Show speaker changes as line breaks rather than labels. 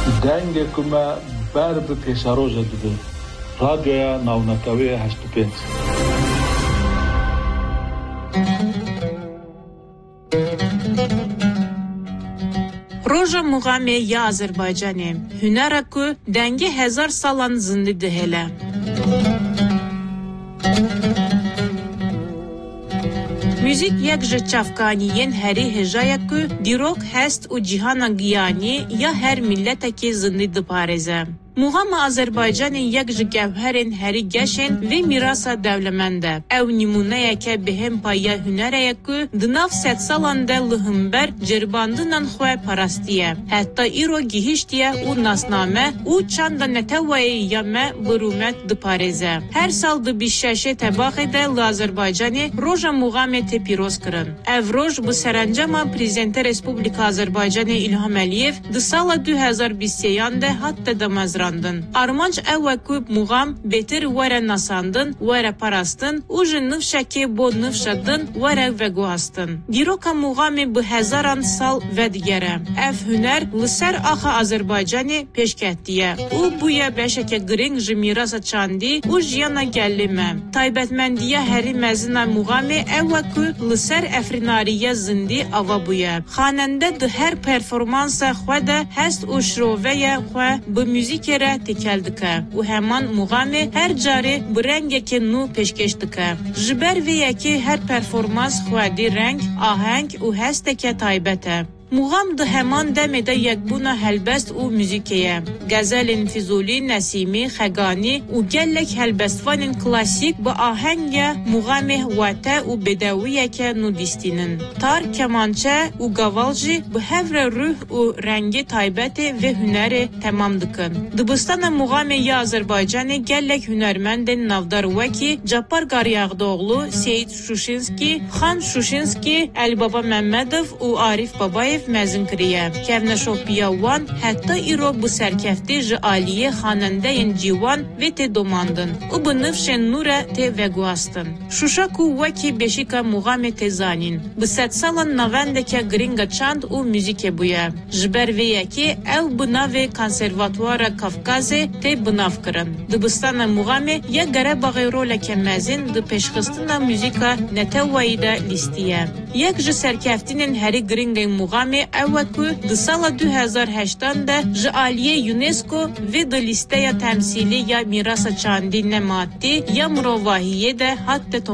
Denge kuma berb pesaroja dibe. Radyoya navnataviye 85.
Roja muğame ya Azerbaycanê hunera ku dengê hezar salan zindî dihêle. Müzik yek ji çavkaniyên herî hêjaya ku dîrok hest û cîhana giyanî ya her milletekê zindî diparêze. Muğama Azerbaycanê yek ji gevherên herî geşên vê mirasa dewlemend e. Ew nîmûneyeke bihêm paya hunerê ku di nav sed salan de li hember ceribandina xwe parastiye. Heta îro gihîştiye û nasname û çanda netewayê ya me bi rûmet diparêze. Her sal di bîşeşê tebaxê de li Azerbaycanê Roja Muğamê tê pîroz kirin. Ev roj bi serencama Prezidenta Respublika Azerbaycanê İlham Aliyev di sala 2023 de hat te damezran. Armanc ew ku muğam betir were nasandin, were parastin û ji nivşekê bo nivşedin were veguhastin. Dîroka muğamê bi hezaran sal vedigere. Ev huner li ser axa Azerbaycanê pêşketiye û bûye beşeke giring ji mirasa çandî û jiyana gellê me. Taybetmendiya herî mezina muğamê ew ku li ser efrînariya zindî ava bûye. Xanende di her performansa xwe de hest û şiroveye xwe bi müzîkê tekel dike û heman muğamê her carê bi rengekê nû pêşkêş dike. Ji ber vê yekê her performans xwedî reng, aheng û hesteke taybet e. Muğam di heman demê de yekbûna helbest û müzîkê ye. Gezelên Fîzûlî, Nesîmî, Xeganî û gelek helbestvanên klasîk bi ahenge muğamê wete û bêdewiyeke nû dîstînin. Tar, kemançe û gaval jî bi hevre rûh û rengê taybetê vê hunerê temam dikin. Dibistana muğamê ya Azerbaycanê gelek hunermendên navdar wekî Cabbar Garyagdoğlu, Seyit Şuşinskî, Xan Şuşinskî, Elbaba Memmedov û Arif Babayev mezin kiriye. Kevneşopiya wan heta îro bi serkeftî ji aliyê xanendeyên cîwan vê tê domandin û bi nivşên nû re tê veguhastin. Şuşa ku wekî beşîka muğamê tê zanîn. Bi sed salan navendeke giringa çand û müzîkê bûye. Ji ber vê yekê ew bi navê Konservatwara Kafkazê tê binav kirin. Dibistana muğamê ya Gerebağê roleke mezin di pêşxistina müzîka netewayî de lîstiye. Yek ji serkeftinên herî giringên muğamê ew ku di sala 2008 de ji aliyê UNESCO vê di lîsteya temsîlî ya mirasa çandî nematî ya mirovahiyê de hat te